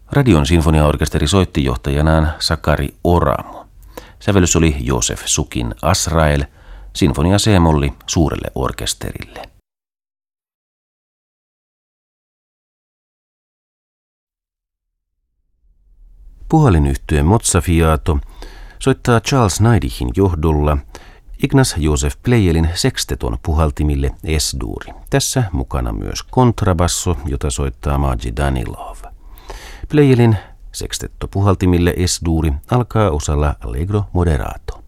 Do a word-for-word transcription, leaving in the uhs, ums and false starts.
Radion sinfoniaorkesteri soitti johtajanaan Sakari Oramo. Sävellys oli Josef Sukin Azrael, sinfonia C-molli suurelle orkesterille. Puhalinyhtye Mozzafiato soittaa Charles Naidihin johdolla Ignaz Josef Plejelin seksteton puhaltimille S-duuri. Tässä mukana myös kontrabasso, jota soittaa Maji Danilov. Plejelin sekstetto puhaltimille S-duuri alkaa osalla Allegro moderato.